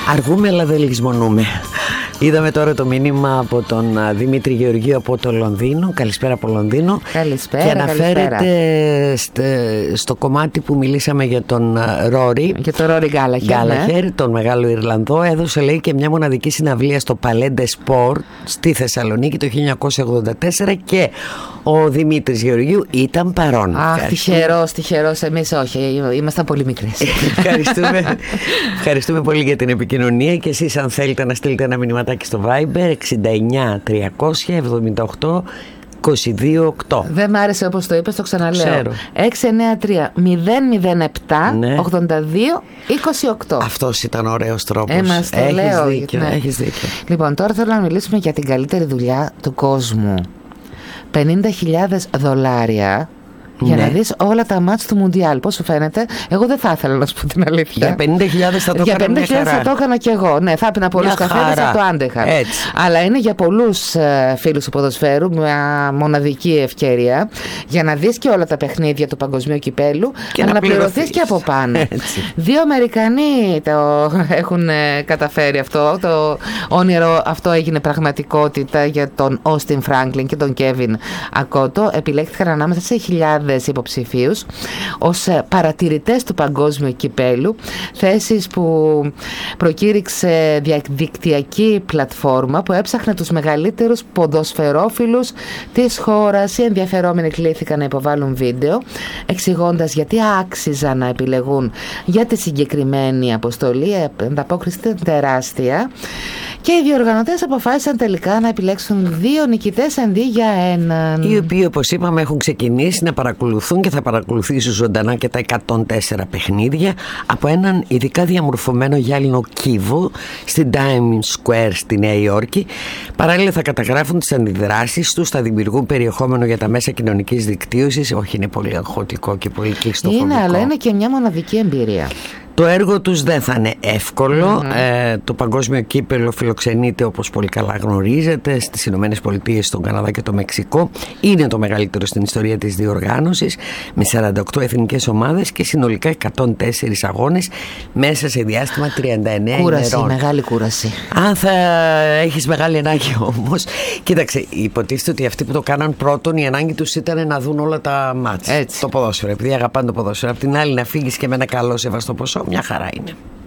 Αργούμε αλλά δεν λησμονούμε. Είδαμε τώρα το μήνυμα από τον Δημήτρη Γεωργίου από το Λονδίνο. Καλησπέρα από Λονδίνο. Καλησπέρα. Και αναφέρεται στο κομμάτι που μιλήσαμε για τον Ρόρι. Για τον Ρόρι Γκάλαχερ, ναι. Τον μεγάλο Ιρλανδό. Έδωσε, λέει, και μια μοναδική συναυλία στο Palais des Sports στη Θεσσαλονίκη το 1984 και ο Δημήτρης Γεωργίου ήταν παρόν. Αχ, τυχερός. Εμείς όχι, ήμασταν πολύ μικρές. Ευχαριστούμε πολύ για την επικοινωνία και εσείς αν θέλετε να στείλετε ένα μηνυματάκι στο Viber 69 300 78 22 8. Δεν μ' άρεσε όπως το είπες, το ξαναλέω. Ξέρω. 693 007 ναι. 82 28. Αυτός ήταν ωραίος τρόπος. Έχεις δίκιο. Λοιπόν, τώρα θέλω να μιλήσουμε για την καλύτερη δουλειά του κόσμου. $50,000 για να δεις όλα τα μάτς του Μουντιάλ. Πώς σου φαίνεται? Εγώ δεν θα ήθελα να σου πω την αλήθεια. Για 50,000 θα το έκανα μια χαρά. Για 50,000 θα το έκανα κι εγώ. Ναι, θα έπινα πολλούς καφέδες, θα το άντεχα. Έτσι. Αλλά είναι για πολλούς φίλους του ποδοσφαίρου μια μοναδική ευκαιρία για να δεις και όλα τα παιχνίδια του παγκοσμίου κυπέλου και να πληρωθείς και από πάνω. Έτσι. 2 Αμερικανοί το έχουν καταφέρει αυτό. Το όνειρο αυτό έγινε πραγματικότητα για τον Όστιν Φράγκλιν και τον Κέβιν Ακότο. Επιλέχθηκαν ανάμεσα σε χιλιάδες υποψηφίους ως παρατηρητές του παγκόσμιου κυπέλου, θέσεις που προκήρυξε διαδικτυακή πλατφόρμα που έψαχνε τους μεγαλύτερους ποδοσφαιρόφιλους της χώρας. Οι ενδιαφερόμενοι κλήθηκαν να υποβάλουν βίντεο εξηγώντας γιατί άξιζαν να επιλεγούν για τη συγκεκριμένη αποστολή. Η ανταπόκριση ήταν τεράστια και οι διοργανωτές αποφάσισαν τελικά να επιλέξουν 2 νικητές αντί για έναν, οι οποίοι, όπως είπαμε, έχουν ξεκινήσει να παρακολουθούν και θα παρακολουθήσουν ζωντανά και τα 104 παιχνίδια από έναν ειδικά διαμορφωμένο γυάλινο κύβο στην Times Square στη Νέα Υόρκη. Παράλληλα θα καταγράφουν τις αντιδράσεις τους, θα δημιουργούν περιεχόμενο για τα μέσα κοινωνικής δικτύωσης. Όχι, είναι πολύ αγχωτικό και πολύ κλειστοφοβικό. Είναι, αλλά είναι και μια μοναδική εμπειρία. Το έργο τους δεν θα είναι εύκολο. Το παγκόσμιο κύπελλο φιλοξενείται, όπως πολύ καλά γνωρίζετε, στις Ηνωμένες Πολιτείες, στον Καναδά και το Μεξικό. Είναι το μεγαλύτερο στην ιστορία της διοργάνωσης, με 48 εθνικές ομάδες και συνολικά 104 αγώνες μέσα σε διάστημα 39 ημερών. Μεγάλη κούραση. Αν θα έχεις μεγάλη ανάγκη όμως, κοίταξε, υποτίθεται ότι αυτοί που το κάναν πρώτον, η ανάγκη τους ήταν να δουν όλα τα μάτς. Το ποδόσφαιρο, επειδή αγαπάνε το ποδόσφαιρο. Απ' την άλλη, να φύγεις και με ένα καλό σεβαστό ποσό, μια χαρά είναι.